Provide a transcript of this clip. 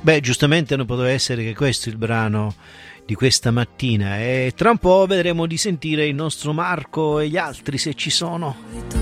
Beh, giustamente non poteva essere che questo il brano di questa mattina, e tra un po' vedremo di sentire il nostro Marco e gli altri, se ci sono.